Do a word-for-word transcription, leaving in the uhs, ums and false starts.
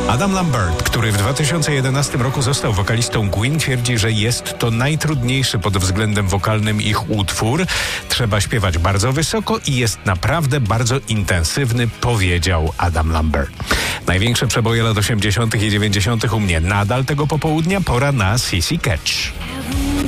Adam Lambert, który w dwa tysiące jedenastym roku został wokalistą Queen, twierdzi, że jest to najtrudniejszy pod względem wokalnym ich utwór. Trzeba śpiewać bardzo wysoko i jest naprawdę bardzo intensywny, powiedział Adam Lambert. Największe przeboje lat osiemdziesiątych i dziewięćdziesiątych u mnie. Nadal tego popołudnia pora na Sissy Catch.